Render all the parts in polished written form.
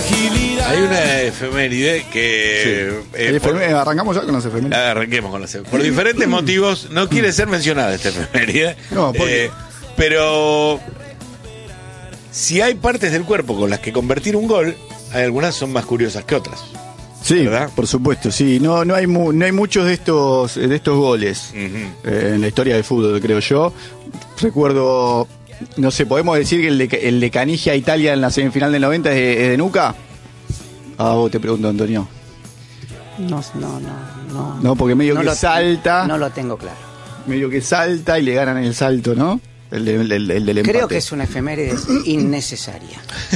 Hay una efeméride que... arrancamos ya con las efemérides. Arranquemos con las efemérides. Por diferentes motivos no quiere ser mencionada esta efeméride. No, porque... pero si hay partes del cuerpo con las que convertir un gol, hay algunas son más curiosas que otras. Sí, ¿verdad? Por supuesto, sí. No hay muchos de estos goles en la historia del fútbol, creo yo. Recuerdo, no sé, podemos decir que el de Canigia Italia en la semifinal del 90 es de Nuca. Vos te pregunto, Antonio. No, porque medio que salta. No lo tengo claro. Medio que salta y le ganan el salto, ¿no? El del empate. Creo que es una efeméride innecesaria.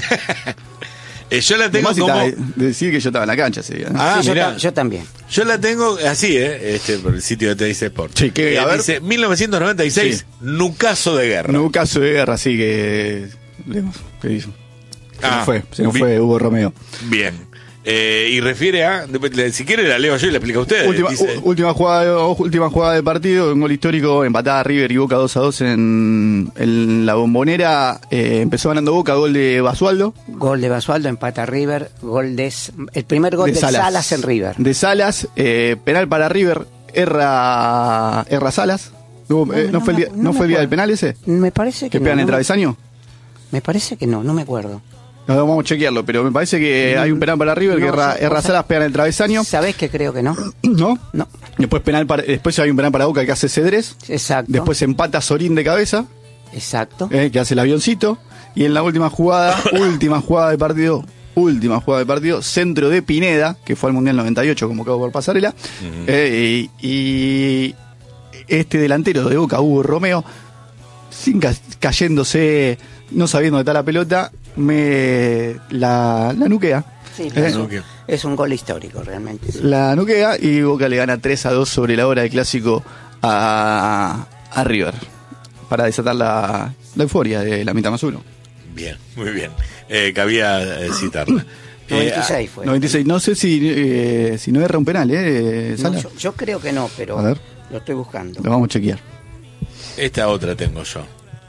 Yo la tengo como... decir que yo estaba en la cancha ese día, ¿no? Sí, yo también. Yo la tengo así, por el sitio de TIC Sport. Sí, que, a ver. Dice 1996, sí. Nucaso de Guerra. Nucaso de Guerra, sí, que... ¿Qué hizo? Se nos fue Hugo Romeo. Bien. Y refiere a... Si quiere la leo yo y la explico a ustedes. Última jugada del partido, un gol histórico, empatada River y Boca 2-2 en la Bombonera. Empezó ganando Boca, gol de Basualdo. Gol de Basualdo, empata River, el primer gol de Salas en River. De Salas, penal para River, erra Salas. ¿No fue el día del penal ese? Me parece que ¿Que pegan el travesaño? Me parece que no me acuerdo. No, vamos a chequearlo, pero me parece que hay un penal para River que erra Salas, pega en el travesaño. ¿Sabés que creo que no? ¿No? No. Después hay un penal para Boca que hace Cedrés. Exacto. Después empata Sorín de cabeza. Exacto. Que hace el avioncito. Y en la última jugada del partido, centro de Pineda, que fue al Mundial 98 convocado por Pasarela. Y este delantero de Boca, Hugo Romeo, cayéndose, no sabiendo dónde está la pelota, la nuquea. Sí, es un gol histórico realmente. Sí. La nuquea y Boca le gana 3-2 sobre la hora del clásico a River para desatar la euforia de la mitad más uno. Bien, muy bien. Cabía citarla. 96 fue. 96. No sé si no erra un penal, no, yo creo que no, pero a ver, lo estoy buscando. Lo vamos a chequear. Esta otra tengo yo.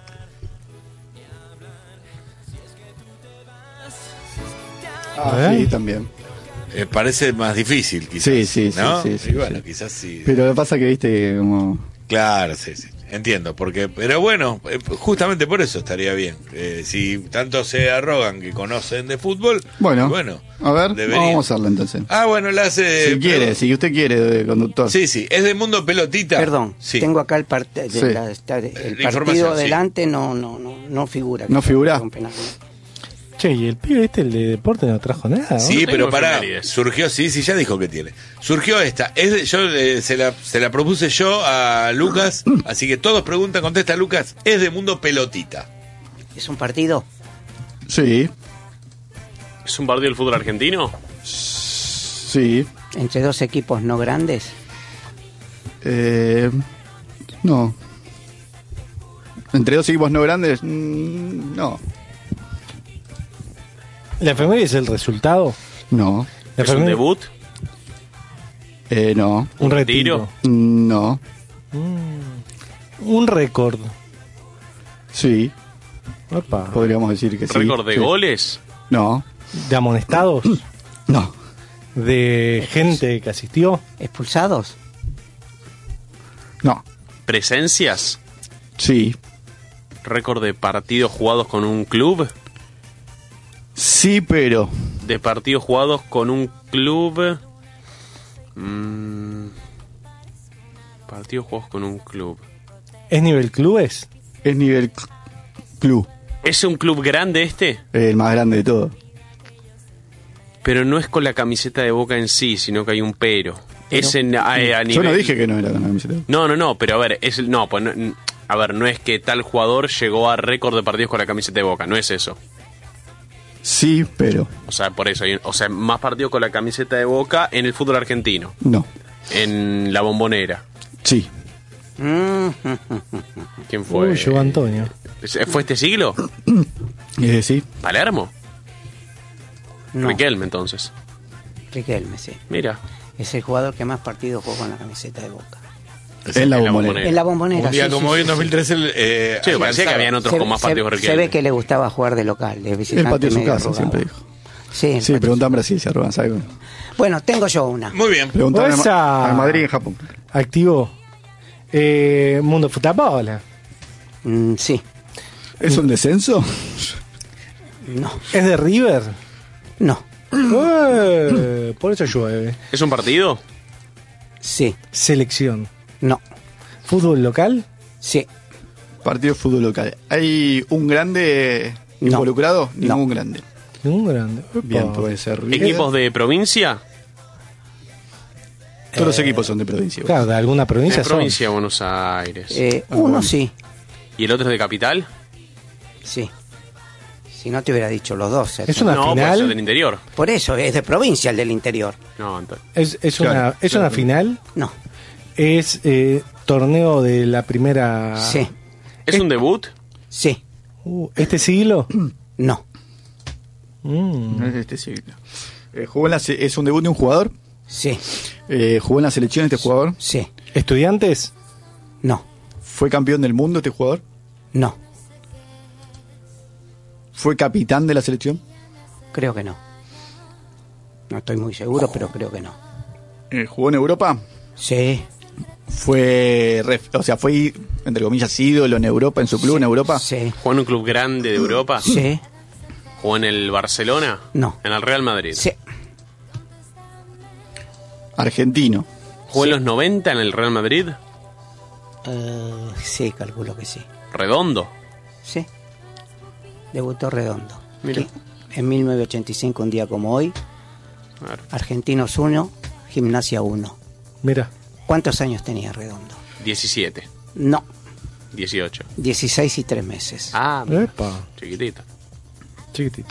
Sí, también. Parece más difícil, quizás. Sí, ¿no? sí. Y bueno, quizás sí. Pero lo que pasa que, viste, como... Claro, sí. Entiendo, pero bueno, justamente por eso estaría bien. Si tanto se arrogan que conocen de fútbol, bueno, a ver, vamos a hacerlo entonces. Bueno, la hace... Si usted quiere, de conductor. Sí, es de Mundo Pelotita. Perdón, sí. Tengo acá el partido delante, no figura. No figura. Che, y el pibe el de deporte no trajo nada, ¿no? Sí, pero pará, surgió, sí, ya dijo que tiene. Surgió esta, se la propuse yo a Lucas, así que todos preguntan, contesta Lucas, es de Mundo Pelotita. ¿Es un partido? Sí. ¿Es un partido del fútbol argentino? Sí. ¿Entre dos equipos no grandes? No. ¿Entre dos equipos no grandes? No. ¿La efeméride es el resultado? No. ¿Es un debut? No. ¿Un retiro? No. ¿Un récord? Sí. Opa. Podríamos decir que sí. ¿Récord de goles? No. ¿De amonestados? No. ¿De gente que asistió? ¿Expulsados? No. ¿Presencias? Sí. ¿Récord de partidos jugados con un club? Sí, pero... ¿De partidos jugados con un club? Partidos jugados con un club. ¿Es nivel clubes? Es nivel club. ¿Es un club grande este? El más grande de todo. Pero no es con la camiseta de Boca en sí, sino que hay un pero. Es a nivel... Yo no dije que no era con la camiseta. No, pero a ver, no es que tal jugador llegó a récord de partidos con la camiseta de Boca, no es eso. Sí, pero... O sea, por eso, más partidos con la camiseta de Boca en el fútbol argentino. No. En la Bombonera. Sí. ¿Quién fue? Llegó Antonio. ¿Fue este siglo? Sí. ¿Palermo? No. Riquelme, entonces. Riquelme, sí. Mira. Es el jugador que más partidos jugó con la camiseta de Boca. En la Bombonera. En la Bombonera, un día como hoy en 2013... Sí, parecía que habían otros con más partidos que Riquelme. Se ve que le gustaba jugar de local, de visitante. El patio de su casa, siempre dijo. Sí, Sí, preguntan Brasil, se arroban, ¿sabes? Bueno, tengo yo una. Muy bien. Preguntan Esa- a Madrid y en Japón. Activo. Mundo Fútbol. Sí. ¿Es un descenso? No. ¿Es de River? No. Por eso llueve. ¿Es un partido? Sí. Selección. No. ¿Fútbol local? Sí. Partido de fútbol local. ¿Hay un grande No. involucrado? No. Ningún grande. Un grande. Bien, Opa. puede ser River. ¿Equipos de provincia? Todos los equipos son de provincia. Claro, de alguna provincia De son. provincia de Buenos Aires. Uno sí. ¿Y el otro es de capital? Sí. Si no te hubiera dicho los dos. Es una No, final. puede ser del interior. Por eso, es de provincia el del interior. No, entonces. Es Claro, una final. No. Es torneo de la primera. Sí. ¿Es un debut? Sí. ¿Este siglo? No. Mm. No es de este siglo. Jugó en ¿Es un debut de un jugador? Sí. ¿Jugó en la selección este jugador? Sí. ¿Estudiantes? No. ¿Fue campeón del mundo este jugador? No. ¿Fue capitán de la selección? Creo que no. No estoy muy seguro, pero creo que no. ¿Jugó en Europa? Sí. Fue, entre comillas, ídolo en Europa, en su club en Europa. Sí. ¿Jugó en un club grande de Europa? Sí. ¿Jugó en el Barcelona? No. ¿En el Real Madrid? Sí. Argentino. ¿Jugó en los 90 en el Real Madrid? Sí, calculo que sí. ¿Redondo? Sí. Debutó Redondo. Mira. En 1985, un día como hoy, A ver, Argentinos 1, Gimnasia 1. Mira. ¿Cuántos años tenía Redondo? 17, No, 18. 16 y 3 meses. Ah, Epa. chiquitito. Chiquitito.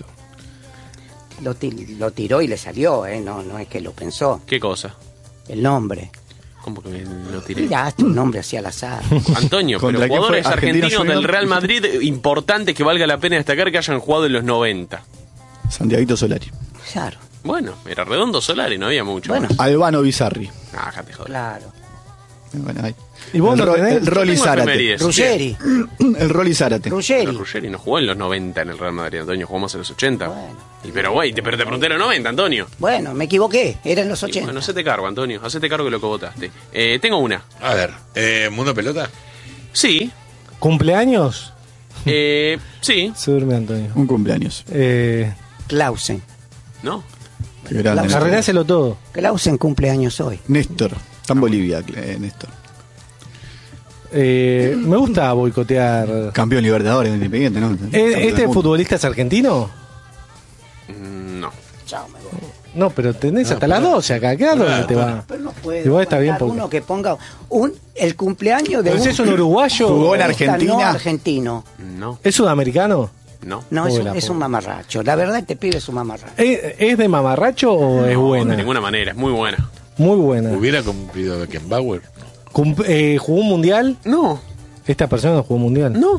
Lo tiró y le salió, no es que lo pensó. ¿Qué cosa? El nombre. ¿Cómo que me lo tiré? Tiraste un nombre así al azar. Antonio, pero ¿Contra quién fue? jugadores ¿Argentino argentinos Junior? del Real Madrid importantes que valga la pena destacar que hayan jugado en los 90. Santiaguito Solari. Claro, Bueno, era Redondo Solari, no había mucho. Bueno. más. Albano Bizarri. Ah, déjate joder. claro. Bueno, ahí. ¿Y vos el, no tenés? el Rolly Tengo Zárate. efemérides. Ruggeri. El Rolly Zárate. Pero Ruggeri. Ruggeri no jugó en los 90 en el Real Madrid, Antonio, jugó más en los 80. Bueno. Pero güey, pero te pregunté en los 90, Antonio. Bueno, me equivoqué, era en los Y 80. bueno, hacete cargo, Antonio, hacete cargo de lo que votaste. Tengo una. A ver, ¿Mundo Pelota? Sí, ¿Cumpleaños? sí, Se duerme Antonio. Un cumpleaños. Clausen. ¿no? Qué grande. Clausen. Arregláselo todo. Clausen cumple años hoy. Néstor. Está en Bolivia, Néstor. Me gusta boicotear. Campeón Libertadores de Independiente, ¿no? Campeón del ¿Este mundo. futbolista es argentino? No. Chao, me voy. No, pero tenés hasta las 12 acá. ¿Qué dónde te va? Pero no puede Igual está bien porque. uno que ponga el cumpleaños de Pero si es un uruguayo. Jugó en futbolista Argentina. no argentino. No, ¿Es sudamericano? no. No, Hola, es un mamarracho. La verdad, este pibe es un mamarracho. ¿Es de mamarracho o es No, buena? de ninguna manera, es muy buena. Muy buena. ¿Hubiera cumplido Beckenbauer? ¿Jugó un mundial? No, Esta persona no jugó un mundial. no.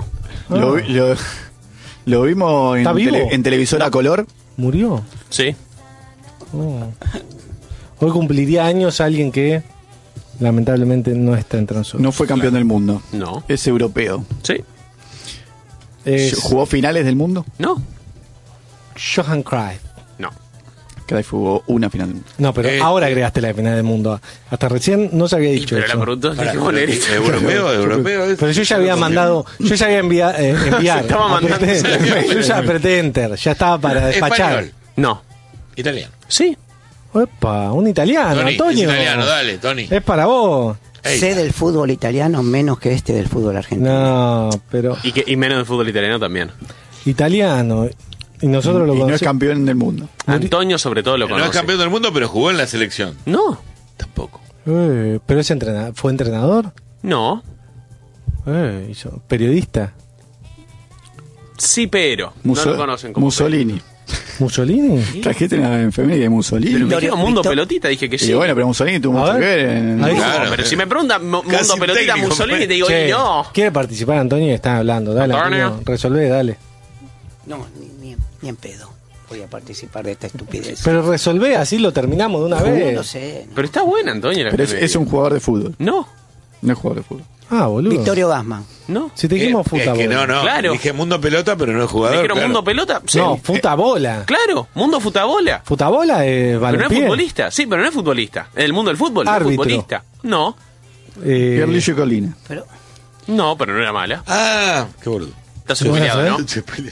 Lo vimos ¿Está vivo? en televisor a color. ¿Murió? Sí. Oh. Hoy cumpliría años alguien que lamentablemente no está entre nosotros. No fue campeón del mundo. No. Es europeo. Sí. ¿Jugó finales del mundo? No. Johan Cruyff. No. Cruyff jugó una final del mundo. No, pero ahora agregaste la final del mundo. Hasta recién no se había dicho Pero la eso. pregunta es Pará, que vos eres. ¿Europeo es? Pero yo ya había mandado, yo ya había enviar. Se estaba mandando. Yo ya apreté enter, ya estaba para despachar. Español. No. Italiano. Sí. Opa, un italiano, Tony, Antonio. es italiano, dale, Tony. Es para vos. Ey. Sé del fútbol italiano menos que este del fútbol argentino. No, pero Y menos de fútbol italiano también. italiano. Y nosotros lo Y no es conocemos. campeón del mundo. Antonio, sobre todo, lo No conoce. es campeón del mundo, pero jugó en la selección. No. Tampoco. Pero es entrenador. ¿Fue entrenador? No. ¿Periodista? Sí, pero. No lo conocen como. Mussolini. ¿Mussolini? Trajiste una enfermería de Mussolini. Pero me Victoria- dijeron mundo Victor- pelotita, dije que sí. Y bueno, pero Mussolini tuvo A mucho que ver. ver en Ahí No, sí. Claro. pero si me preguntan mundo Casi un pelotita técnico, Mussolini, te digo, Che, y no. ¿quiere participar, Antonio? Están hablando. Dale, Antonio. Antonio, resolvé, dale. No, ni en pedo. Voy a participar de esta estupidez. Pero resolvé, así lo terminamos de una No vez. lo sé. no. Pero está buena, Antonio. la Pero efeméride. es un jugador de fútbol. No. No es jugador de fútbol. Ah, boludo. Victorio Gassman. ¿No? Si te dijimos Es futabola. que no. Claro. Dije mundo pelota, pero no es jugador. ¿Dijeron claro. mundo pelota? Sí. No, futabola. Claro, mundo futabola. Futabola es Pero no es balompié. futbolista. Sí, pero no es futbolista. En el mundo del fútbol, no es Árbitro. futbolista. No, Pierluigi Collina. Pero no, pero no era mala. Ah, qué boludo. Estás ¿Cómo peleado, vas a ¿no? ver? Se pelea.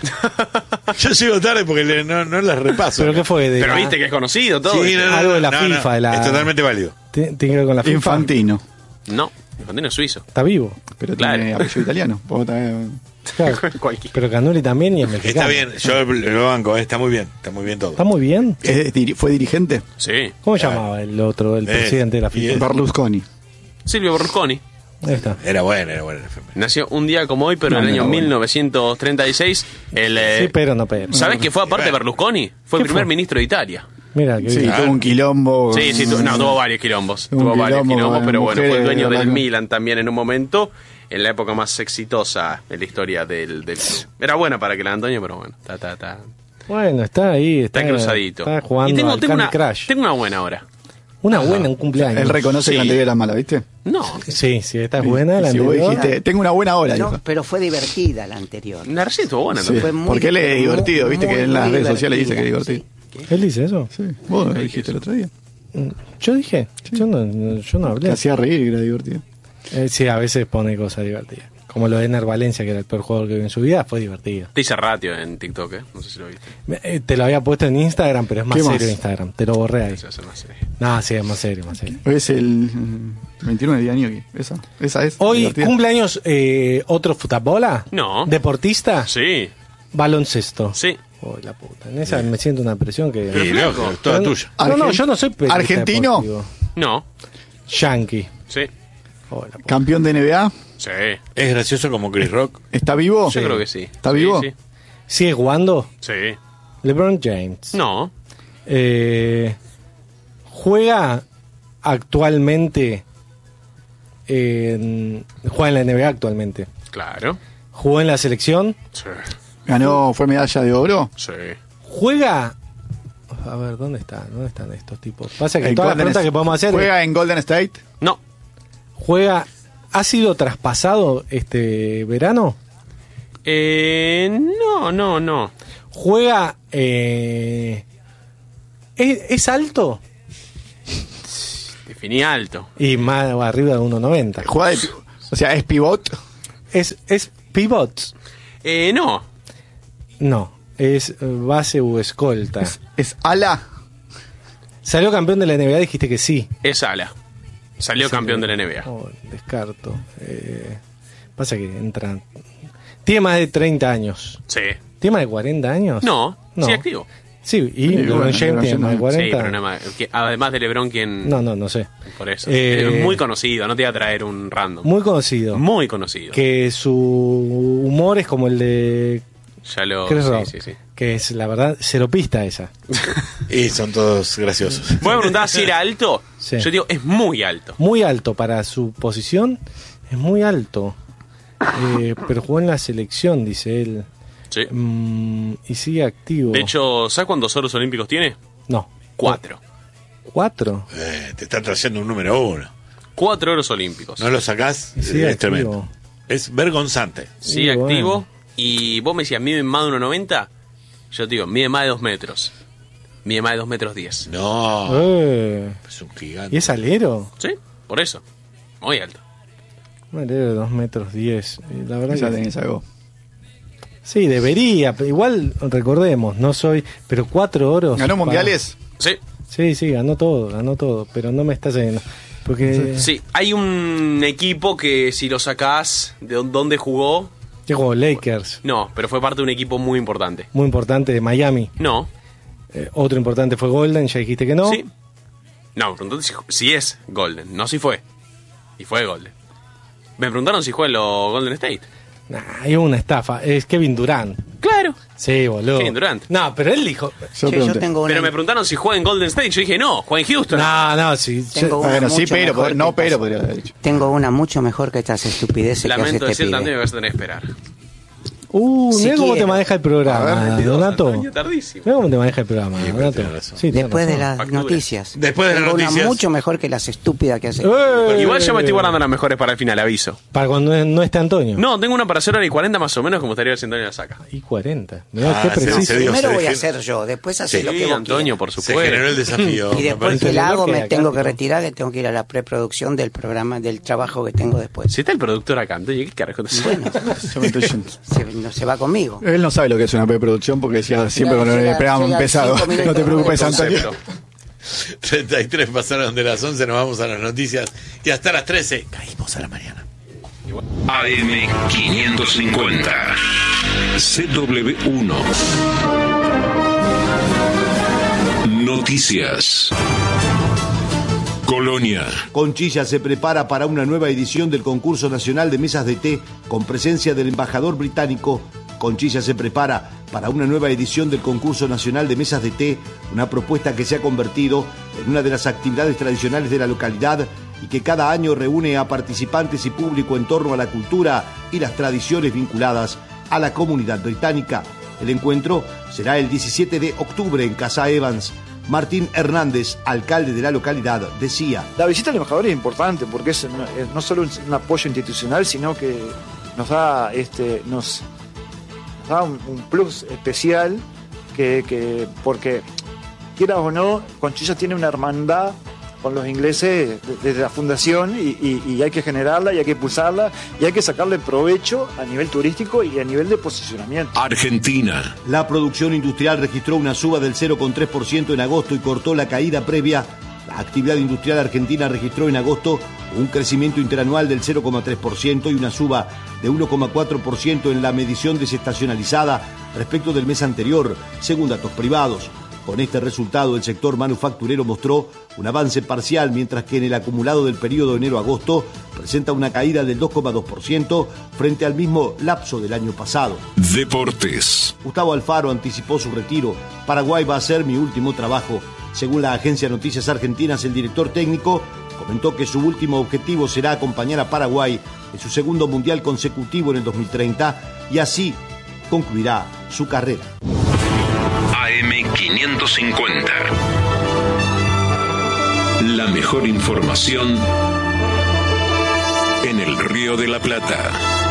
Yo llego tarde porque no las repaso. ¿Pero qué fue? De Pero la- viste que es conocido todo. Sí, no, Algo de la no, FIFA, de la- Es totalmente válido. Tiene que ver con la FIFA. Infantino. No, Infantino es suizo. Está vivo. Pero Claro. tiene apellido italiano. Vos también- Claro. Cualquiera. Pero Canoli también y es mexicano. Está bien, yo lo banco, está muy bien todo. Está muy bien. ¿Fue dirigente? Sí. ¿Cómo se llamaba el otro, el presidente de la y FIFA? es- Berlusconi. Silvio Berlusconi. Ahí está. Era bueno el FM. Nació un día como hoy, pero No, en el no año era bueno. 1936. Sí, pero no pero. ¿Sabes que fue aparte de Berlusconi? Fue el ¿Qué primer fue? ministro de Italia. Mira, que Sí, bien. tuvo un quilombo. Sí, sí, tuvo varios quilombos. Un Tuvo varios quilombo quilombos, con pero bueno, fue el mujeres, dueño del ¿verdad? Milan también en un momento, en la época más exitosa en la historia del club. Era buena para que la Antonio, pero bueno, está Bueno, está ahí. Está cruzadito. Está jugando y al Candy una, Crush. tengo una buena hora. Una buena, un cumpleaños. Él reconoce Sí. que la anterior era mala, ¿viste? No, Sí, esta es buena. La Si vos anterior. dijiste, tengo una buena hora, no, dijo. pero fue divertida la anterior. la recién estuvo buena. Sí. ¿No? Fue muy- Porque él es divertido, viste muy, que en las muy redes sociales dice que es divertida, divertido. ¿Él dice eso? Sí, vos lo dijiste el otro día. Yo dije. Yo no hablé. Te hacía reír y era divertido. Sí, a veces pone cosas divertidas. Como lo de Ener Valencia, que era el peor jugador que vi en su vida, fue divertido. Te hice ratio en TikTok, no sé si lo viste. Te lo había puesto en Instagram, pero es más ¿Qué serio más? Instagram. Te lo borré ahí. Se hace más serio. No, sí, es más serio, más serio. Hoy es el 29 de año. Esa es. Hoy divertida. cumpleaños otro futabola. No. Deportista. Sí, Baloncesto. sí. Uy, la puta. En esa me siento una presión que. Pero Y flaco, loco, toda Pero tuya. No, yo no soy periodista ¿Argentino? deportivo. No, Yankee. sí, Oh, la puta. Campeón de NBA. sí. Es gracioso como Chris Rock. ¿Está vivo? Yo creo que sí. ¿Está Sí, vivo? Sí. ¿Sigue jugando? Sí. LeBron James. No, Juega actualmente. Juega en la NBA actualmente. claro. Jugó en la selección. Sí, Fue medalla de oro. sí. Juega. A ver, ¿dónde están? ¿Dónde están estos tipos? Pasa que En todas las Golden preguntas State. que podemos hacer. ¿Juega en Golden State? No, Juega. ¿Ha sido traspasado este verano? no. Juega. ¿Es alto? Definí alto. Y más arriba de 1.90. Juega o sea, es pivot. ¿Es pivot? No, No. Es base u escolta. Es ala. ¿Salió campeón de la NBA? Dijiste que sí. es ala. Salió campeón de la NBA. Oh, descarto. Pasa que entran. Tiene más de 30 años. Sí. ¿Tiene más de 40 años? No, No. sí activo. Sí, y Sí, LeBron bueno, James LeBron tiene más de James, 40. Sí, pero nada más. Además de LeBron, quien. No sé. Por eso. Eh, Es muy conocido, no te voy a traer un random. Muy conocido. Muy conocido. Que su humor es como el de Ya lo. Chris Rock. Sí. Que es, la verdad, ceropista esa. Y son todos graciosos. Voy a preguntar si era alto. Sí. Yo digo, es muy alto. Muy alto para su posición. Es muy alto. Pero jugó en la selección, dice él. Sí. Y sigue activo. De hecho, ¿sabes cuántos oros olímpicos tiene? No. 4. 4. Te están trayendo un número 1. 4 oros olímpicos. No lo sacás, Y sigue es tremendo. activo. Es vergonzante. Sigue Y bueno. activo. Y vos me decías, mide más de 1,90. Yo te digo, mide más de 2 metros. Mide más de 2 metros 10. No, Eh, es un gigante. ¿Y es alero? ¿Sí? Por eso. Muy alto. Un alero de 2 metros 10. La verdad Esa que... tenés algo. Sí, debería. Pero igual, recordemos, no soy... Pero 4 oros... ¿Ganó mundiales? Sí. Sí, ganó todo. Pero no me está saliendo. Porque... Sí. Hay un equipo que si lo sacás de dónde jugó. ¿Qué jugó? Lakers. No, pero fue parte de un equipo muy importante. Muy importante de Miami. No. Otro importante fue Golden, ya dijiste que no. Sí. No, me preguntaron si es Golden, no si fue. Y fue Golden. Me preguntaron si fue en los Golden State. Nah, hay una estafa. Es Kevin Durant. Claro. Sí, boludo. Kevin Durant. No, pero él dijo... Yo Che, yo pregunté. tengo una, Pero me preguntaron si juega en Golden State. Yo dije, no, juega en Houston. No, sí. Tengo una Bueno, sí, mucho pero, mejor no, que pero esta. podría haber dicho. tengo una mucho mejor que estas estupideces que hace Lamento este decir pibe. también que vas a tener que esperar. Mira cómo te maneja el programa, Donato. Año tardísimo. Mira cómo te maneja el programa, Sí, Donato. tiene razón. Sí, tiene Después de razón. las noticias. Después de las Tengo una noticias. mucho mejor que las estúpidas que hace. Igual yo me estoy guardando las mejores para el final, aviso. Para cuando no esté Antonio. No, tengo una para 0 hora y 40 más o menos, como estaría haciendo Antonio la saca. Y 40. Mirá qué se preciso. dio, Primero se voy a dejó- hacer yo, después hacer Sí, lo que vos Antonio, quieras. por Se supuesto. generó el desafío. Y me después parece. que la hago, que me acá, tengo que tipo. retirar, que tengo que ir a la preproducción del programa, del trabajo que tengo después. Si está el productor acá, Antonio, ¿qué carajo te Bueno, se va conmigo. Él no sabe lo que es una preproducción porque decía siempre Claro, con el llega programa 5 empezado. minutos No te preocupes, después. Antonio. concepto? 33 pasaron de las 11, nos vamos a las noticias y hasta las 13 caímos a la mañana. AM550 CW1 Noticias. Colonia. Conchilla se prepara para una nueva edición del concurso nacional de mesas de té con presencia del embajador británico. Conchilla se prepara para una nueva edición del concurso nacional de mesas de té, una propuesta que se ha convertido en una de las actividades tradicionales de la localidad y que cada año reúne a participantes y público en torno a la cultura y las tradiciones vinculadas a la comunidad británica. El encuentro será el 17 de octubre en Casa Evans. Martín Hernández, alcalde de la localidad, decía: La visita al embajador es importante porque es no solo un apoyo institucional, sino que nos da un plus especial que porque, quieras o no, Conchilla tiene una hermandad con los ingleses desde la fundación y hay que generarla y hay que impulsarla y hay que sacarle provecho a nivel turístico y a nivel de posicionamiento. Argentina. La producción industrial registró una suba del 0,3% en agosto y cortó la caída previa. La actividad industrial argentina registró en agosto un crecimiento interanual del 0,3% y una suba de 1,4% en la medición desestacionalizada respecto del mes anterior, según datos privados. Con este resultado, el sector manufacturero mostró un avance parcial, mientras que en el acumulado del periodo enero-agosto presenta una caída del 2,2% frente al mismo lapso del año pasado. Deportes. Gustavo Alfaro anticipó su retiro. Paraguay va a ser mi último trabajo. Según la agencia Noticias Argentinas, el director técnico comentó que su último objetivo será acompañar a Paraguay en su segundo mundial consecutivo en el 2030 y así concluirá su carrera. AM550. La mejor información en el Río de la Plata.